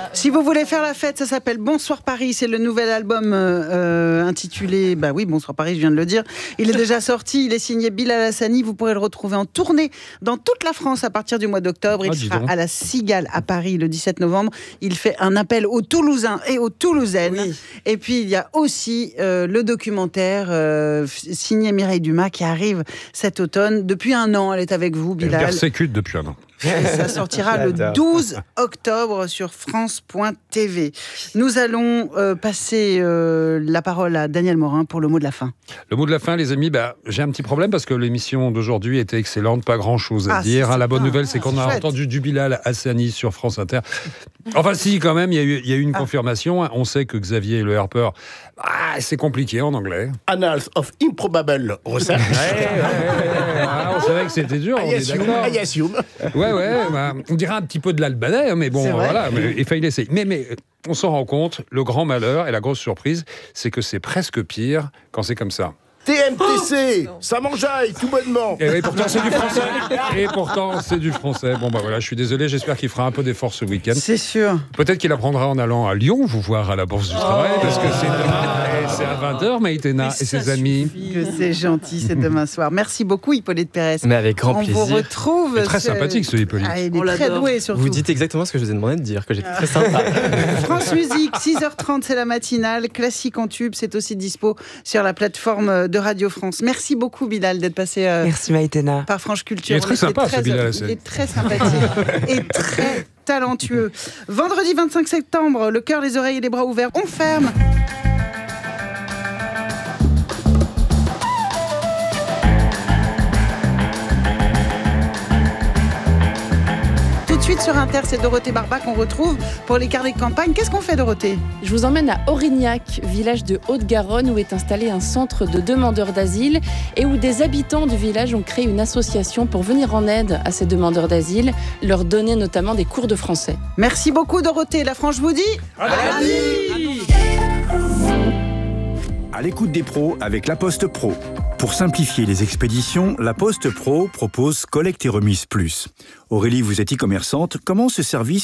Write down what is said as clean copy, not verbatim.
Si vous voulez faire la fête, ça s'appelle Bonsoir Paris. C'est le nouvel album intitulé Bonsoir Paris, je viens de le dire. Il est déjà sorti, il est signé Bilal Hassani. Vous pourrez le retrouver en tournée dans toute la France à partir du mois d'octobre. Il sera à la Cigale à Paris le 17 novembre. Il fait un appel aux Toulousains et aux Toulousaines. Oui. Et puis il y a aussi le documentaire signé Mireille Dumas qui arrive cet automne. Depuis un an, elle est avec vous, Bilal. Elle persécute depuis un an. Et ça sortira le 12 octobre sur France.tv. Nous allons passer la parole à Daniel Morin pour le mot de la fin. Le mot de la fin, les amis, j'ai un petit problème parce que l'émission d'aujourd'hui était excellente, pas grand-chose à dire. La bonne nouvelle, c'est qu'on a entendu du Bilal Hassani sur France Inter. Enfin si, quand même, il y a eu une confirmation. On sait que Xavier Le Harper, c'est compliqué en anglais. Annals of Improbable Research. On savait que c'était dur, on est d'accord. I assume. On dirait un petit peu de l'albanais, mais bon, voilà, il fallait essayer. Mais on s'en rend compte, le grand malheur et la grosse surprise, c'est que c'est presque pire quand c'est comme ça. TMTC, ça m'enjaille tout bonnement. Et pourtant c'est du français. Bon je suis désolé, j'espère qu'il fera un peu d'effort ce week-end. C'est sûr. Peut-être qu'il apprendra en allant à Lyon vous voir à la Bourse du Travail, parce que c'est demain, et c'est à 20h, Maïtena et ses amis. C'est gentil, c'est demain soir. Merci beaucoup Hippolyte Pérez. Mais avec grand plaisir. On vous retrouve. Très sympathique ce Hippolyte. Il est très doué surtout. Vous dites exactement ce que je vous ai demandé de dire, que j'étais très sympa. France Musique, 6h30, c'est la matinale. Classique en tube, c'est aussi dispo sur la plateforme de Radio France. Merci beaucoup Bilal d'être passé Merci Maïtena. par Franche Culture. Il est très sympa ce Bilal. Il est très sympathique et très talentueux. Vendredi 25 septembre, le cœur, les oreilles et les bras ouverts, on ferme. Suite sur Inter, c'est Dorothée Barba qu'on retrouve pour les carnets de campagne. Qu'est-ce qu'on fait, Dorothée ? Je vous emmène à Aurignac, village de Haute-Garonne, où est installé un centre de demandeurs d'asile et où des habitants du village ont créé une association pour venir en aide à ces demandeurs d'asile, leur donner notamment des cours de français. Merci beaucoup, Dorothée. La France vous dit à lundi. À l'écoute des pros avec La Poste Pro. Pour simplifier les expéditions, La Poste Pro propose Collecte et Remise Plus. Aurélie, vous êtes e-commerçante. Comment ce service